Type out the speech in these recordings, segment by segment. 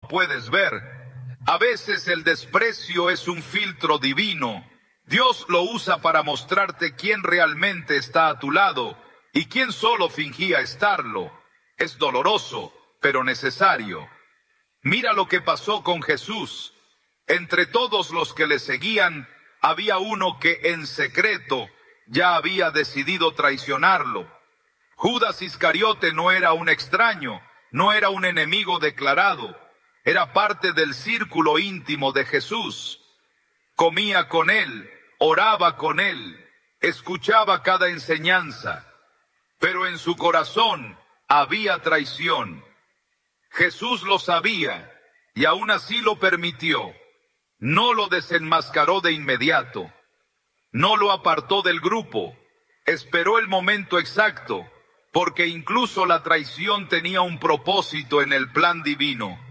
puedes ver. A veces el desprecio es un filtro divino. Dios lo usa para mostrarte quién realmente está a tu lado y quién solo fingía estarlo. Es doloroso, pero necesario. Mira lo que pasó con Jesús. Entre todos los que le seguían, había uno que en secreto ya había decidido traicionarlo. Judas Iscariote no era un extraño, no era un enemigo declarado, era parte del círculo íntimo de Jesús. Comía con él, oraba con él, escuchaba cada enseñanza, pero en su corazón había traición. Jesús lo sabía y aún así lo permitió. No lo desenmascaró de inmediato, no lo apartó del grupo, esperó el momento exacto, porque incluso la traición tenía un propósito en el plan divino.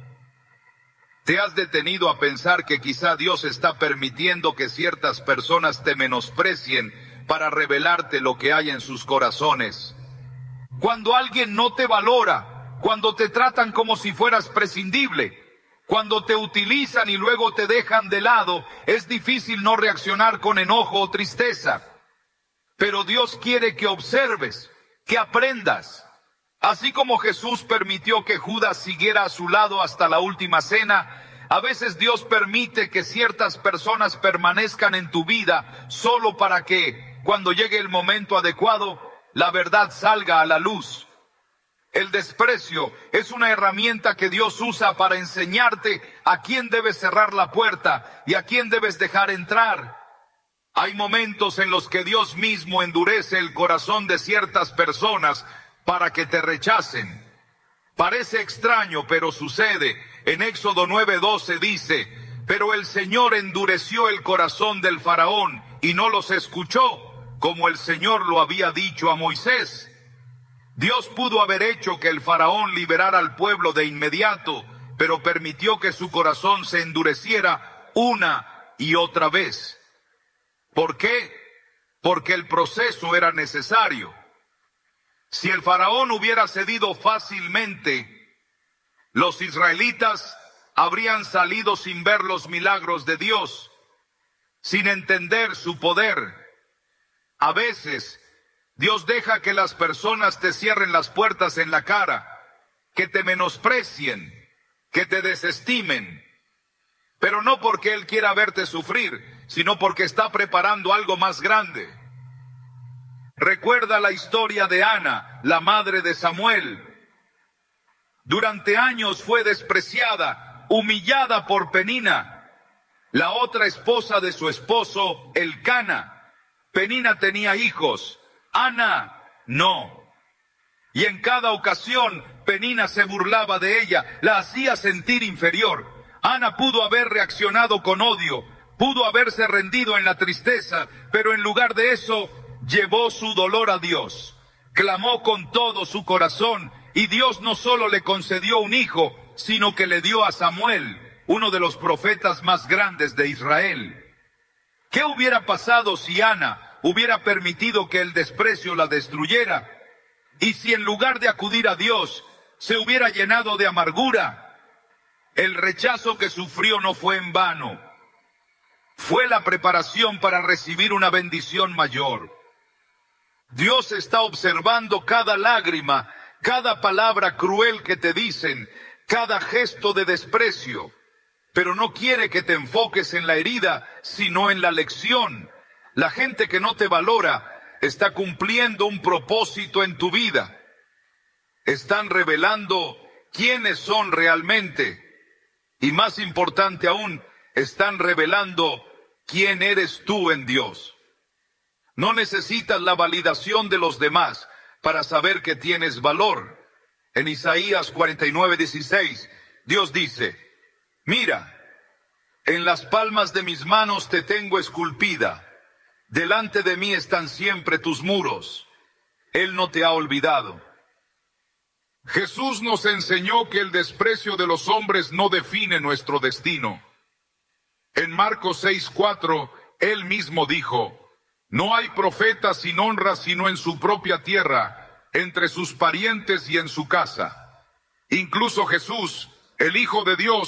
¿Te has detenido a pensar que quizá Dios está permitiendo que ciertas personas te menosprecien para revelarte lo que hay en sus corazones? Cuando alguien no te valora, cuando te tratan como si fueras prescindible, cuando te utilizan y luego te dejan de lado, es difícil no reaccionar con enojo o tristeza. Pero Dios quiere que observes, que aprendas. Así como Jesús permitió que Judas siguiera a su lado hasta la última cena, a veces Dios permite que ciertas personas permanezcan en tu vida solo para que, cuando llegue el momento adecuado, la verdad salga a la luz. El desprecio es una herramienta que Dios usa para enseñarte a quién debes cerrar la puerta y a quién debes dejar entrar. Hay momentos en los que Dios mismo endurece el corazón de ciertas personas para que te rechacen. Parece extraño, pero sucede. En Éxodo 9:12 dice: pero el Señor endureció el corazón del faraón y no los escuchó, como el Señor lo había dicho a Moisés. Dios pudo haber hecho que el faraón liberara al pueblo de inmediato, pero permitió que su corazón se endureciera una y otra vez. ¿Por qué? Porque el proceso era necesario. Si el faraón hubiera cedido fácilmente, los israelitas habrían salido sin ver los milagros de Dios, sin entender su poder. A veces, Dios deja que las personas te cierren las puertas en la cara, que te menosprecien, que te desestimen, pero no porque Él quiera verte sufrir, sino porque está preparando algo más grande. Recuerda la historia de Ana, la madre de Samuel. Durante años fue despreciada, humillada por Penina, la otra esposa de su esposo, Elcana. Penina tenía hijos, Ana no. Y en cada ocasión Penina se burlaba de ella, la hacía sentir inferior. Ana pudo haber reaccionado con odio, pudo haberse rendido en la tristeza, pero en lugar de eso, llevó su dolor a Dios. Clamó con todo su corazón, y Dios no solo le concedió un hijo, sino que le dio a Samuel, uno de los profetas más grandes de Israel. ¿Qué hubiera pasado si Ana hubiera permitido que el desprecio la destruyera? Y si en lugar de acudir a Dios, se hubiera llenado de amargura. El rechazo que sufrió no fue en vano. Fue la preparación para recibir una bendición mayor. Dios está observando cada lágrima, cada palabra cruel que te dicen, cada gesto de desprecio. Pero no quiere que te enfoques en la herida, sino en la lección. La gente que no te valora está cumpliendo un propósito en tu vida. Están revelando quiénes son realmente. Y más importante aún, están revelando quién eres tú en Dios. No necesitas la validación de los demás para saber que tienes valor. En Isaías 49:16, Dios dice: mira, en las palmas de mis manos te tengo esculpida. Delante de mí están siempre tus muros. Él no te ha olvidado. Jesús nos enseñó que el desprecio de los hombres no define nuestro destino. En Marcos 6:4, Él mismo dijo: no hay profeta sin honra sino en su propia tierra, entre sus parientes y en su casa. Incluso Jesús, el Hijo de Dios,